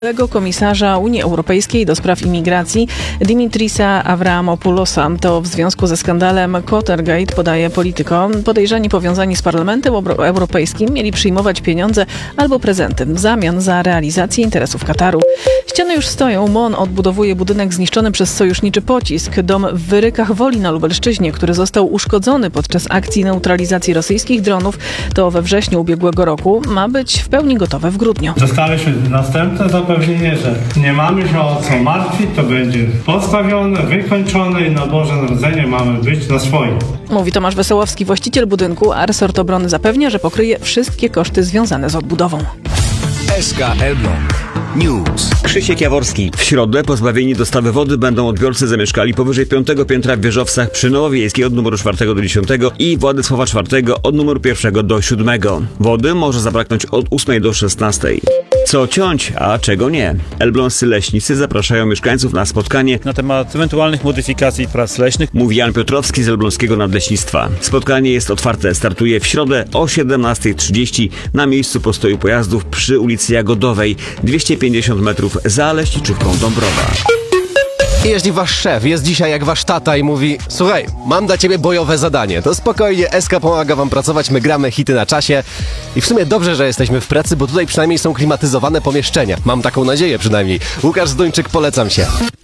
Komisarza Unii Europejskiej do spraw imigracji Dimitrisa Avramopoulosa. To w związku ze skandalem Watergate, podaje Politico. Podejrzani powiązani z Parlamentem Europejskim mieli przyjmować pieniądze albo prezenty w zamian za realizację interesów Kataru. Ściany już stoją. MON odbudowuje budynek zniszczony przez sojuszniczy pocisk. Dom w Wyrykach Woli na Lubelszczyźnie, który został uszkodzony podczas akcji neutralizacji rosyjskich dronów, to we wrześniu ubiegłego roku, ma być w pełni gotowe w grudniu. Dostaliśmy następne zapewnienie, że nie mamy się o co martwić, to będzie postawione, wykończone i na Boże Narodzenie mamy być na swoim. Mówi Tomasz Wesołowski, właściciel budynku, a resort obrony zapewnia, że pokryje wszystkie koszty związane z odbudową. SK Elbląg News. Krzysiek Jaworski. W środę pozbawieni dostawy wody będą odbiorcy zamieszkali powyżej 5. piętra w wieżowcach przy Nowowiejskiej od numeru 4 do 10 i Władysława 4 od numeru 1 do 7. Wody może zabraknąć od 8 do 16. Co ciąć, a czego nie? Elbląscy leśnicy zapraszają mieszkańców na spotkanie na temat ewentualnych modyfikacji prac leśnych. Mówi Jan Piotrowski z Elbląskiego Nadleśnictwa. Spotkanie jest otwarte. Startuje w środę o 17:30 na miejscu postoju pojazdów przy ulicy Jagodowej, 250 metrów za Leśniczówką Dąbrowa. Jeśli wasz szef jest dzisiaj jak wasz tata i mówi: słuchaj, mam dla ciebie bojowe zadanie, to spokojnie, SK pomaga wam pracować, my gramy hity na czasie i w sumie dobrze, że jesteśmy w pracy, bo tutaj przynajmniej są klimatyzowane pomieszczenia. Mam taką nadzieję przynajmniej. Łukasz Zduńczyk, polecam się.